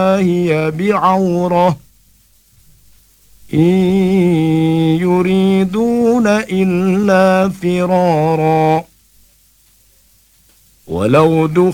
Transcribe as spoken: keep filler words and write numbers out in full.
هي بعورة إن يريدون إلا فرارا ولو دخلوا